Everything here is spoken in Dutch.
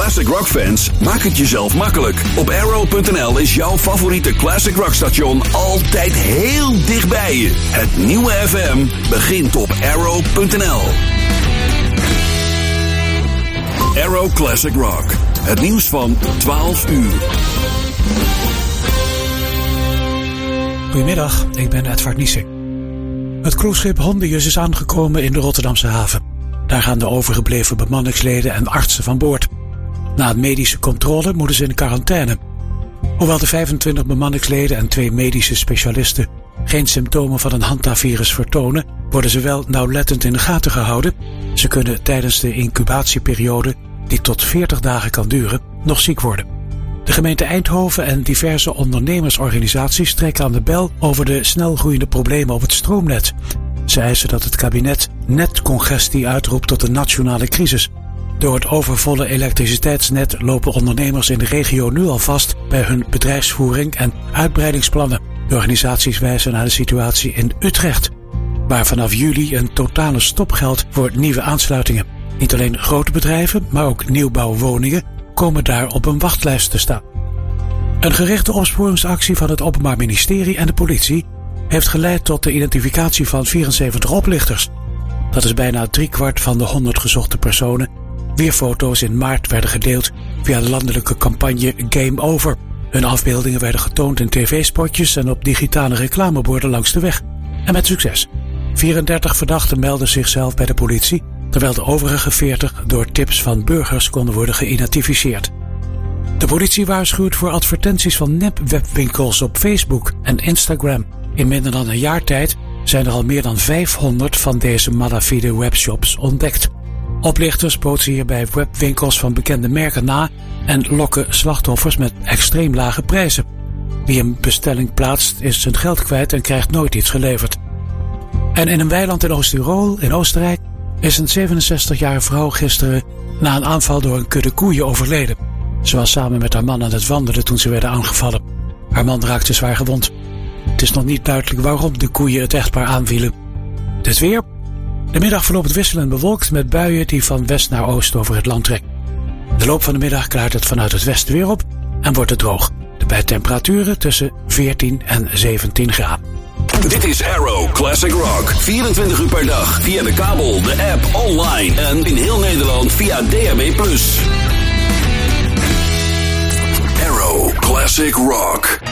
classic rock fans, maak het jezelf makkelijk. Op Arrow.nl is jouw favoriete classic rock station altijd heel dichtbij je. Het nieuwe FM begint op Arrow.nl. Arrow Classic Rock. Het nieuws van 12 uur. Goedemiddag, ik ben Edvard Niesing. Het cruiseschip Hondius is aangekomen in de Rotterdamse haven. Daar gaan de overgebleven bemanningsleden en artsen van boord. Na een medische controle moeten ze in quarantaine. Hoewel de 25 bemanningsleden en 2 medische specialisten geen symptomen van een hantavirus vertonen, worden ze wel nauwlettend in de gaten gehouden. Ze kunnen tijdens de incubatieperiode, die tot 40 dagen kan duren, nog ziek worden. De gemeente Eindhoven en diverse ondernemersorganisaties trekken aan de bel over de snelgroeiende problemen op het stroomnet. Ze eisen dat het kabinet netcongestie uitroept tot een nationale crisis. Door het overvolle elektriciteitsnet lopen ondernemers in de regio nu al vast bij hun bedrijfsvoering en uitbreidingsplannen. De organisaties wijzen naar de situatie in Utrecht, waar vanaf juli een totale stop geldt voor nieuwe aansluitingen. Niet alleen grote bedrijven, maar ook nieuwbouwwoningen komen daar op een wachtlijst te staan. Een gerichte opsporingsactie van het Openbaar Ministerie en de politie heeft geleid tot de identificatie van 74 oplichters. Dat is bijna 3/4 van de 100 gezochte personen, wier foto's in maart werden gedeeld via de landelijke campagne Game Over. Hun afbeeldingen werden getoond in tv-spotjes en op digitale reclameborden langs de weg. En met succes. 34 verdachten melden zichzelf bij de politie, terwijl de overige 40 door tips van burgers konden worden geïdentificeerd. De politie waarschuwt voor advertenties van nep-webwinkels op Facebook en Instagram. In minder dan een jaar tijd zijn er al meer dan 500 van deze malafide webshops ontdekt. Oplichters bootsen hierbij webwinkels van bekende merken na en lokken slachtoffers met extreem lage prijzen. Wie een bestelling plaatst is zijn geld kwijt en krijgt nooit iets geleverd. En in een weiland in Oost-Tirol, in Oostenrijk, is een 67-jarige vrouw gisteren na een aanval door een kudde koeien overleden. Ze was samen met haar man aan het wandelen toen ze werden aangevallen. Haar man raakte zwaar gewond. Het is nog niet duidelijk waarom de koeien het echtpaar aanvielen. Het weer. De middag verloopt wisselend bewolkt met buien die van west naar oost over het land trekken. De loop van de middag klaart het vanuit het westen weer op en wordt het droog. Bij temperaturen tussen 14 en 17 graden. Dit is Arrow Classic Rock. 24 uur per dag via de kabel, de app, online en in heel Nederland via DAB+. Arrow Classic Rock.